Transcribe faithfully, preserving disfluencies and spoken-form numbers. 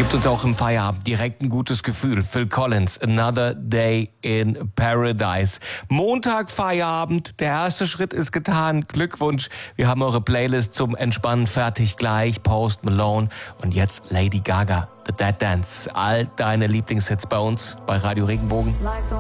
Gibt uns auch im Feierabend direkt ein gutes Gefühl. Phil Collins, Another Day in Paradise. Montag Feierabend, der erste Schritt ist getan. Glückwunsch, wir haben eure Playlist zum Entspannen fertig gleich. Post Malone und jetzt Lady Gaga, The Dead Dance. All deine Lieblingshits bei uns, bei Radio Regenbogen.